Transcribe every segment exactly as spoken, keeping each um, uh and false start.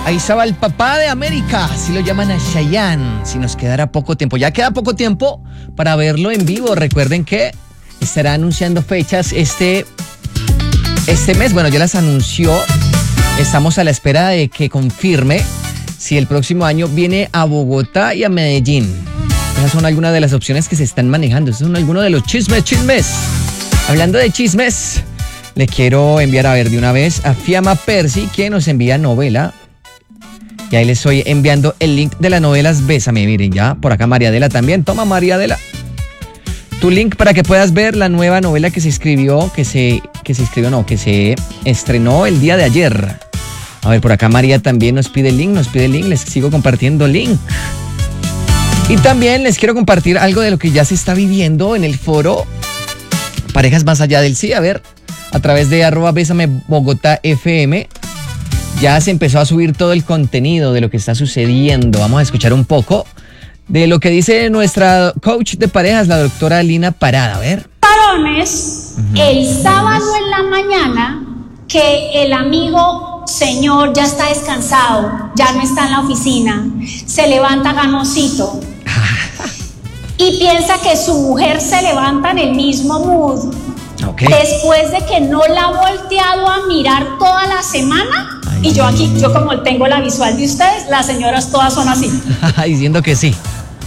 Ahí estaba el papá de América, así lo llaman a Chayanne. Si nos quedara poco tiempo, ya queda poco tiempo para verlo en vivo. Recuerden que estará anunciando fechas este, este mes. Bueno, ya las anunció. Estamos a la espera de que confirme si el próximo año viene a Bogotá y a Medellín. Esas son algunas de las opciones que se están manejando. Esos son algunos de los chismes, chismes. Hablando de chismes, le quiero enviar a ver de una vez a Fiamma Percy, que nos envía novela. Y ahí les estoy enviando el link de las novelas Bésame. Miren, ya por acá Mariadela también. Toma, Mariadela, tu link para que puedas ver la nueva novela que se escribió, que se, que se escribió, no, que se estrenó el día de ayer. A ver, por acá María también nos pide el link, nos pide el link. Les sigo compartiendo el link. Y también les quiero compartir algo de lo que ya se está viviendo en el foro Parejas Más Allá del Sí. A ver, a través de arroba Bésame Bogotá F M. Ya se empezó a subir todo el contenido de lo que está sucediendo. Vamos a escuchar un poco de lo que dice nuestra coach de parejas, la doctora Lina Parada. A ver. Varones, uh-huh. El sábado en la mañana, que el amigo señor ya está descansado, ya no está en la oficina, se levanta ganosito y piensa que su mujer se levanta en el mismo mood. Okay. Después de que no la ha volteado a mirar toda la semana. Ay, y yo aquí, yo como tengo la visual de ustedes, las señoras todas son así. Diciendo que sí.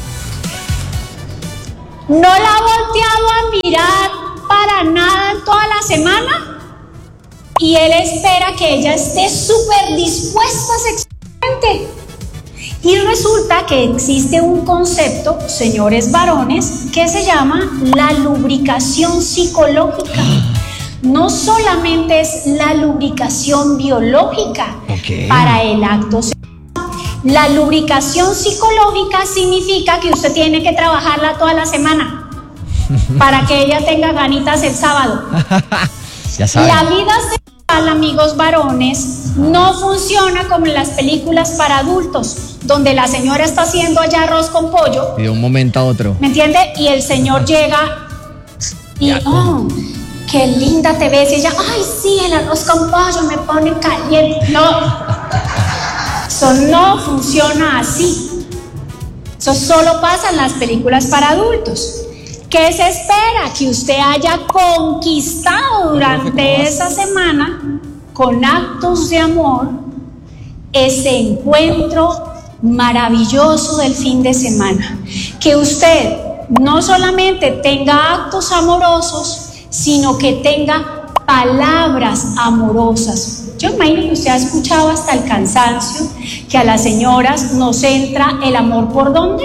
No la ha volteado a mirar para nada en toda la semana. Y él espera que ella esté súper dispuesta sexualmente. Y resulta que existe un concepto, señores varones, que se llama la lubricación psicológica. No solamente es la lubricación biológica, okay, para el acto sexual. La lubricación psicológica significa que usted tiene que trabajarla toda la semana para que ella tenga ganitas el sábado. Ya saben. La vida sexual, amigos varones, no funciona como en las películas para adultos, donde la señora está haciendo allá arroz con pollo. Y de un momento a otro. ¿Me entiende? Y el señor llega y, oh, qué linda te ves. Y ella, ay, sí, el arroz con pollo me pone caliente. No, eso no funciona así. Eso solo pasa en las películas para adultos. ¿Qué se espera? Que usted haya conquistado durante esa semana, con actos de amor, ese encuentro maravilloso del fin de semana. Que usted no solamente tenga actos amorosos, sino que tenga palabras amorosas. Yo imagino que usted ha escuchado hasta el cansancio que a las señoras nos entra el amor ¿por dónde?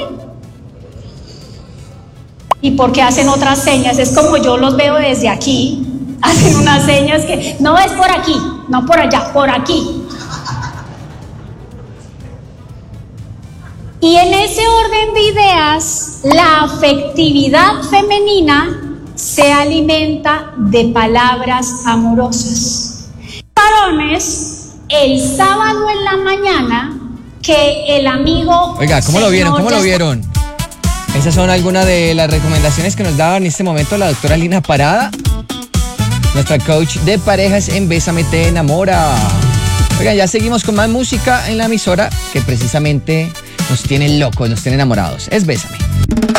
Y porque hacen otras señas. Es como yo los veo desde aquí, hacen unas señas que no es por aquí, no por allá, por aquí. Y en ese orden de ideas, la afectividad femenina se alimenta de palabras amorosas. Varones, el sábado en la mañana, que el amigo... Oiga, ¿cómo lo vieron? ¿Cómo lo vieron? Esas son algunas de las recomendaciones que nos daba en este momento la doctora Lina Parada, nuestra coach de parejas en Bésame Te Enamora. Oigan, ya seguimos con más música en la emisora que precisamente nos tiene locos, nos tiene enamorados. Es Bésame.